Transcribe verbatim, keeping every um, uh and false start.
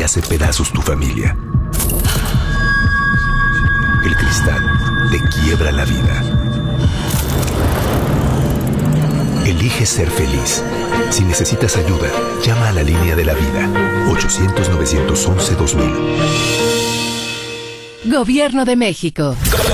y hace pedazos tu familia. El cristal te quiebra la vida. Elige ser feliz. Si necesitas ayuda, llama a la línea de la vida. ochocientos, novecientos once, dos mil. Gobierno de México.